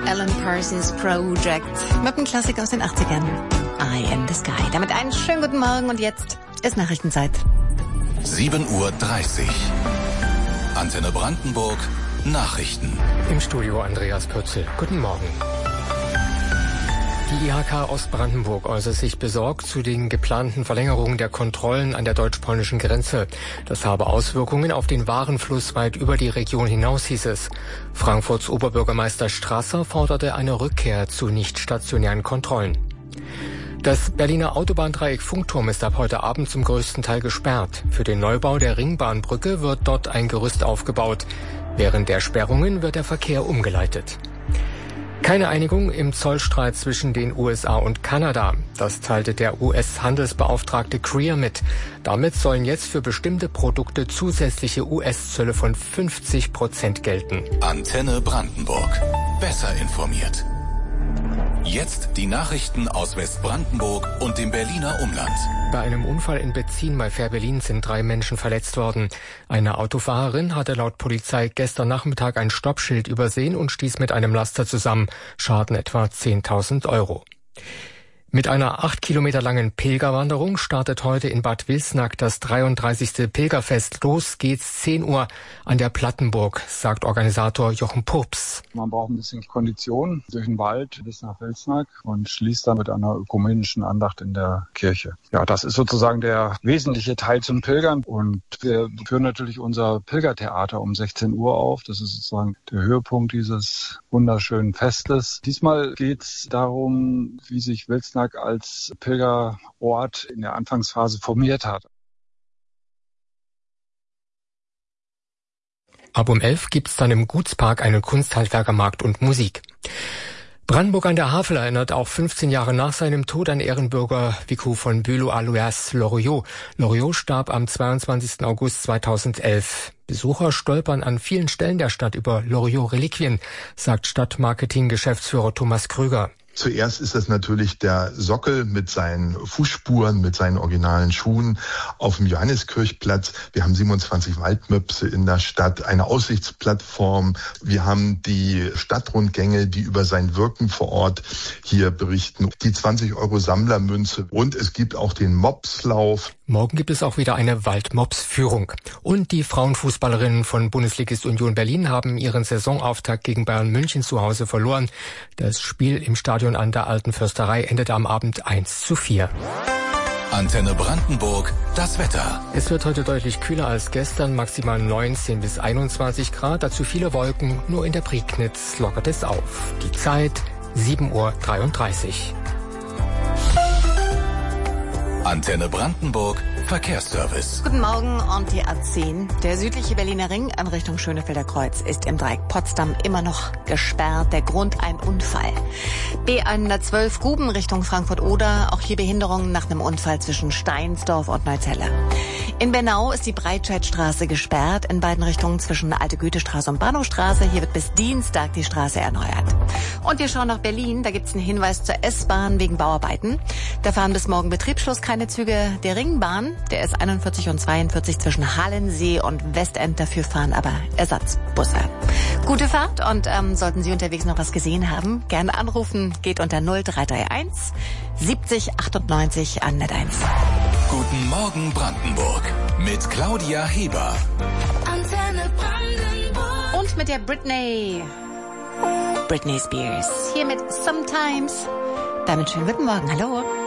Alan Parsons Project mit einem Klassiker aus den 80ern. Eye in the Sky. Damit einen schönen guten Morgen und jetzt ist Nachrichtenzeit. 7:30 Uhr. Antenne Brandenburg. Nachrichten. Im Studio Andreas Pötzl. Guten Morgen. Die IHK Ostbrandenburg äußert sich besorgt zu den geplanten Verlängerungen der Kontrollen an der deutsch-polnischen Grenze. Das habe Auswirkungen auf den Warenfluss weit über die Region hinaus, hieß es. Frankfurts Oberbürgermeister Strasser forderte eine Rückkehr zu nicht stationären Kontrollen. Das Berliner Autobahndreieck Funkturm ist ab heute Abend zum größten Teil gesperrt. Für den Neubau der Ringbahnbrücke wird dort ein Gerüst aufgebaut. Während der Sperrungen wird der Verkehr umgeleitet. Keine Einigung im Zollstreit zwischen den USA und Kanada. Das teilte der US-Handelsbeauftragte Greer mit. Damit sollen jetzt für bestimmte Produkte zusätzliche US-Zölle von 50% gelten. Antenne Brandenburg. Besser informiert. Jetzt die Nachrichten aus Westbrandenburg und dem Berliner Umland. Bei einem Unfall in Betzin bei Fähr-Berlin sind 3 Menschen verletzt worden. Eine Autofahrerin hatte laut Polizei gestern Nachmittag ein Stoppschild übersehen und stieß mit einem Laster zusammen. Schaden etwa 10.000 Euro. Mit einer 8 Kilometer langen Pilgerwanderung startet heute in Bad Wilsnack das 33. Pilgerfest. Los geht's 10 Uhr an der Plattenburg, sagt Organisator Jochen Purps. Man braucht ein bisschen Kondition durch den Wald bis nach Wilsnack und schließt dann mit einer ökumenischen Andacht in der Kirche. Ja, das ist sozusagen der wesentliche Teil zum Pilgern. Und wir führen natürlich unser Pilgertheater um 16 Uhr auf. Das ist sozusagen der Höhepunkt dieses wunderschönen Festes. Diesmal geht's darum, wie sich Wilsnack als Pilgerort in der Anfangsphase formiert hat. Ab um 11 gibt's dann im Gutspark einen Kunsthandwerkermarkt und Musik. Brandenburg an der Havel erinnert auch 15 Jahre nach seinem Tod an Ehrenbürger Vicou von Bülow-Alois Loriot. Loriot starb am 22. August 2011. Besucher stolpern an vielen Stellen der Stadt über Loriot-Reliquien, sagt Stadtmarketing-Geschäftsführer Thomas Krüger. Zuerst ist das natürlich der Sockel mit seinen Fußspuren, mit seinen originalen Schuhen auf dem Johanneskirchplatz. Wir haben 27 Waldmöpse in der Stadt, eine Aussichtsplattform. Wir haben die Stadtrundgänge, die über sein Wirken vor Ort hier berichten. Die 20 € Sammlermünze und es gibt auch den Mopslauf. Morgen gibt es auch wieder eine Waldmops-Führung. Und die Frauenfußballerinnen von Bundesligist Union Berlin haben ihren Saisonauftakt gegen Bayern München zu Hause verloren. Das Spiel im Stadion an der Alten Försterei endete am Abend 1:4. Antenne Brandenburg, das Wetter. Es wird heute deutlich kühler als gestern, maximal 19 bis 21 Grad, dazu viele Wolken, nur in der Prignitz lockert es auf. Die Zeit 7:33 Uhr. Antenne Brandenburg, Verkehrsservice. Guten Morgen, und die A10. Der südliche Berliner Ring in Richtung Schönefelder Kreuz ist im Dreieck Potsdam immer noch gesperrt. Der Grund ein Unfall. B112 Guben Richtung Frankfurt-Oder. Auch hier Behinderungen nach einem Unfall zwischen Steinsdorf und Neuzelle. In Bernau ist die Breitscheidstraße gesperrt in beiden Richtungen zwischen Alte Goethestraße und Bahnhofstraße. Hier wird bis Dienstag die Straße erneuert. Und wir schauen nach Berlin. Da gibt es einen Hinweis zur S-Bahn wegen Bauarbeiten. Da fahren bis morgen Betriebsschluss keine Züge der Ringbahn. Der ist 41 und 42 zwischen Halensee und Westend. Dafür fahren aber Ersatzbusse. Gute Fahrt, und sollten Sie unterwegs noch was gesehen haben, gerne anrufen. Geht unter 0331 70 98 an Net 1. Guten Morgen Brandenburg mit Claudia Heber. Antenne Brandenburg. Und mit der Britney Spears. Hier mit Sometimes. Damit schönen guten Morgen. Hallo.